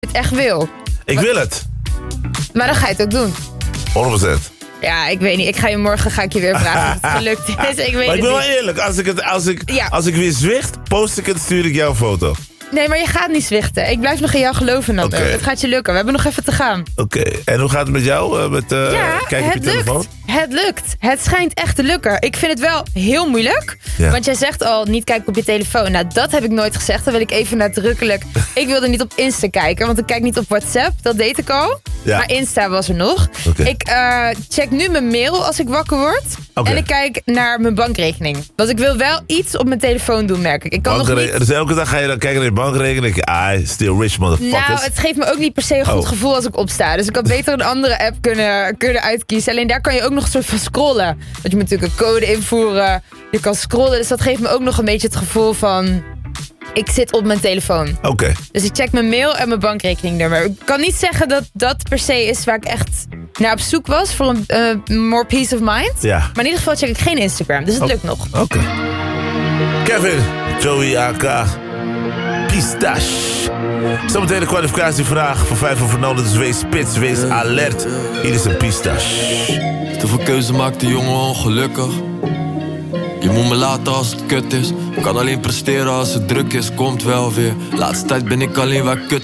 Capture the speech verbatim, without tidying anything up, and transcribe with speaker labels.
Speaker 1: het echt wil.
Speaker 2: Ik wil het.
Speaker 1: Maar dan ga je het ook doen.
Speaker 2: honderd procent.
Speaker 1: Ja, ik weet niet. Ik ga je morgen ga ik je weer vragen of het gelukt is. Ik weet
Speaker 2: Maar ik
Speaker 1: het
Speaker 2: ben wel
Speaker 1: niet.
Speaker 2: eerlijk. Als ik, het, als, ik,
Speaker 1: Ja.
Speaker 2: als ik weer zwicht, post ik het, stuur ik jou een foto.
Speaker 1: Nee, maar je gaat niet zwichten. Ik blijf nog in jou geloven, Nando.
Speaker 2: Oké.
Speaker 1: Het gaat je lukken. We hebben nog even te gaan.
Speaker 2: Oké. En hoe gaat het met jou? Uh, met uh,
Speaker 1: Ja,
Speaker 2: kijken op je
Speaker 1: het
Speaker 2: telefoon?
Speaker 1: lukt. Het lukt. Het schijnt echt te lukken. Ik vind het wel heel moeilijk.
Speaker 2: Ja.
Speaker 1: Want jij zegt al, niet kijken op je telefoon. Nou, dat heb ik nooit gezegd. Dan wil ik even nadrukkelijk... Ik wilde niet op Insta kijken, want ik kijk niet op WhatsApp. Dat deed ik al.
Speaker 2: Ja.
Speaker 1: Maar Insta was er nog.
Speaker 2: Oké.
Speaker 1: Ik uh, check nu mijn mail als ik wakker word.
Speaker 2: Oké.
Speaker 1: En ik kijk naar mijn bankrekening. Want ik wil wel iets op mijn telefoon doen, merk ik. Ik kan nog
Speaker 2: Bankre-
Speaker 1: niet...
Speaker 2: Dus elke dag ga je dan kijken naar je bankrekening. Ah, still rich motherfuckers.
Speaker 1: Nou, het geeft me ook niet per se een goed
Speaker 2: Oh.
Speaker 1: gevoel als ik opsta. Dus ik had beter een andere app kunnen, kunnen uitkiezen. Alleen daar kan je ook nog een soort van scrollen. Want je moet natuurlijk een code invoeren. Je kan scrollen. Dus dat geeft me ook nog een beetje het gevoel van... Ik zit op mijn telefoon.
Speaker 2: Oké.
Speaker 1: Dus ik check mijn mail en mijn bankrekeningnummer. Ik kan niet zeggen dat dat per se is waar ik echt naar op zoek was. Voor een uh, more peace of mind.
Speaker 2: Ja.
Speaker 1: Maar in ieder geval check ik geen Instagram. Dus het
Speaker 2: Oh.
Speaker 1: lukt nog.
Speaker 2: Oké. Kevin, Joey A K, Pistache. Zometeen de kwalificatievraag voor vijf over Nolde. Dus wees spits, wees alert. Hier is een Pistache.
Speaker 3: Te veel keuze maakt de jongen ongelukkig. Je moet me laten als het kut is. Kan alleen presteren als het druk is, komt wel weer. Laatste tijd ben ik alleen waar kut